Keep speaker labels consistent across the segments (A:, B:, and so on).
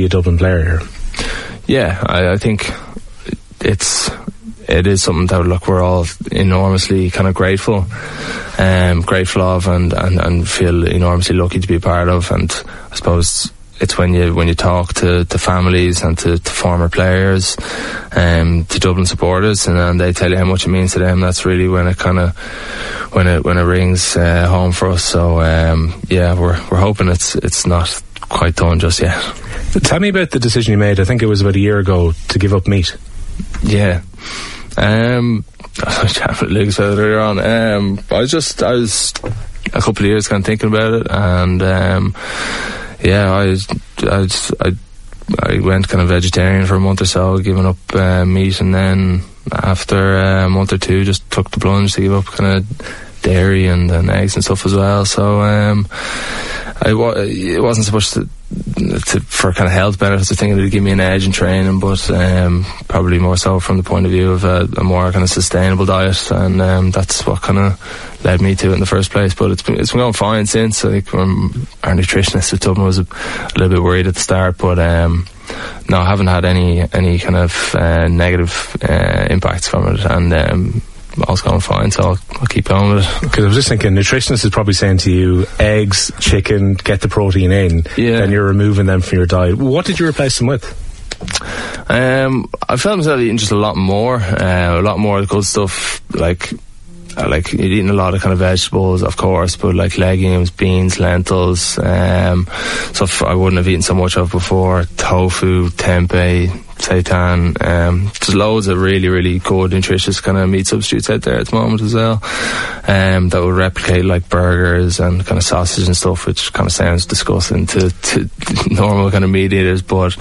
A: be a Dublin player here?
B: Yeah, I think it is something that, look, we're all enormously kind of grateful of, and feel enormously lucky to be a part of. And I suppose it's when you talk to families and to former players, to Dublin supporters, and they tell you how much it means to them. That's really when it kind of when it rings home for us. So we're hoping it's not quite done just yet.
A: Tell me about the decision you made. I think it was about a year ago, to give up meat.
B: Yeah. I was chatting with Lucas earlier on. I was a couple of years kind of thinking about it, and I went kind of vegetarian for a month or so, giving up meat, and then after a month or two, just took the plunge to give up kind of dairy and eggs and stuff as well. So it wasn't so much for kind of health benefits. I think it would give me an edge in training, but probably more so from the point of view of a more kind of sustainable diet, and that's what kind of led me to it in the first place. But it's been going fine since. I think our nutritionist at Dublin was a little bit worried at the start, but no, I haven't had any kind of negative impacts from it, and all's going fine, so I'll keep going with it.
A: Because I was just thinking, nutritionist is probably saying to you, eggs, chicken, get the protein in, and you're removing them from your diet. What did you replace them with?
B: I felt myself eating just a lot more good stuff, like eating a lot of kind of vegetables, of course, but like legumes, beans, lentils, stuff I wouldn't have eaten so much of before, tofu, tempeh, seitan, just loads of really, really good, nutritious kind of meat substitutes out there at the moment as well, that would replicate like burgers and kind of sausage and stuff, which kind of sounds disgusting to normal kind of meat eaters, but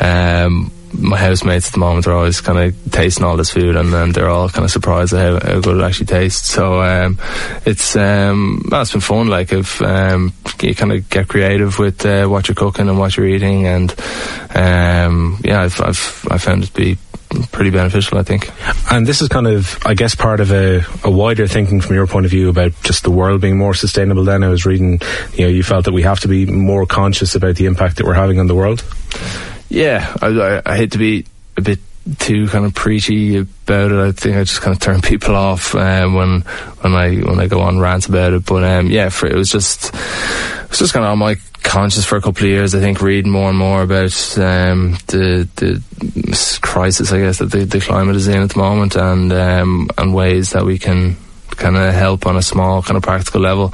B: my housemates at the moment are always kind of tasting all this food, and then they're all kind of surprised at how good it actually tastes. So it's been fun. Like, you kind of get creative with what you're cooking and what you're eating, and I've found it to be pretty beneficial, I think.
A: And this is kind of, I guess, part of a wider thinking from your point of view about just the world being more sustainable. Then I was reading, you felt that we have to be more conscious about the impact that we're having on the world.
B: Yeah, I hate to be a bit too kind of preachy about it. I think I just kind of turn people off when I go on rants about it. But it was just kind of on my conscience for a couple of years. I think reading more and more about the crisis, I guess, that the climate is in at the moment, and ways that we can kind of help on a small kind of practical level.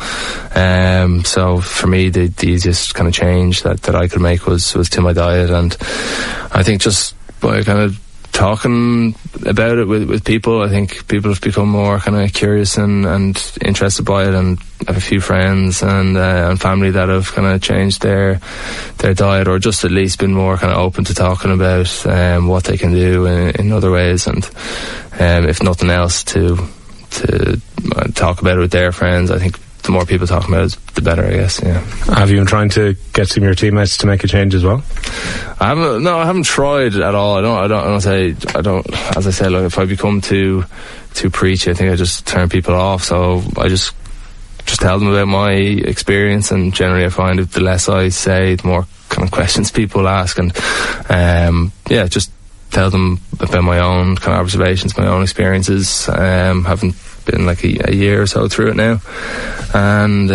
B: So for me, the easiest kind of change that I could make was to my diet, and I think just by kind of talking about it with people, I think people have become more kind of curious and interested by it, and I have a few friends and family that have kind of changed their diet, or just at least been more kind of open to talking about what they can do in other ways, and if nothing else to talk about it with their friends. I think the more people talk about it, the better, I guess. Yeah.
A: Have you been trying to get some of your teammates to make a change as well?
B: I haven't tried at all. I don't. As I said, like, if I become too preachy, I think I just turn people off. So I just tell them about my experience, and generally I find that the less I say, the more kind of questions people ask, and just tell them about my own kind of observations, my own experiences. Haven't been like a year or so through it now, and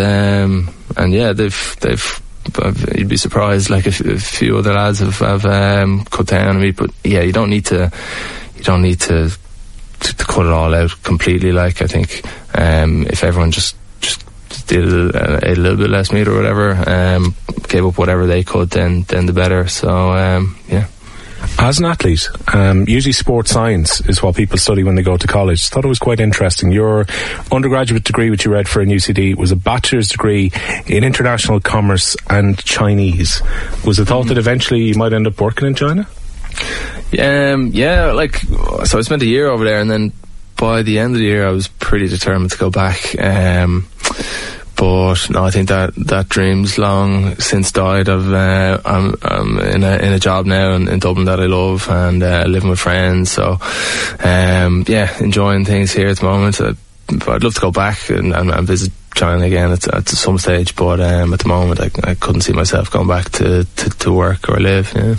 B: they've you'd be surprised, like a few other lads have cut down on me, but yeah, you don't need to cut it all out completely. Like, I think if everyone just did a little bit less meat or whatever, gave up whatever they could, then the better. So yeah.
A: As an athlete, usually sports science is what people study when they go to college. Thought it was quite interesting. Your undergraduate degree, which you read for in UCD, was a bachelor's degree in international commerce and Chinese. Was it thought that eventually you might end up working in China? So I spent a year over there, and then by the end of the year I was pretty determined to go back. But no, I think that dream's long since died. I'm in a job now in Dublin that I love, and living with friends. So enjoying things here at the moment. I'd love to go back and visit China again at some stage, but at the moment I couldn't see myself going back to work or live. Yeah.